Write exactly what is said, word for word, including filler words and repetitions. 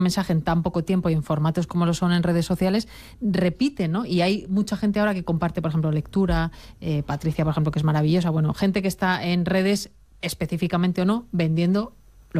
mensaje en tan poco tiempo y en formatos como lo son en redes sociales, repite, ¿no? Y hay mucha gente ahora que comparte, por ejemplo, lectura, eh, Patricia, por ejemplo, que es maravillosa, bueno, gente que está en redes específicamente o no, vendiendo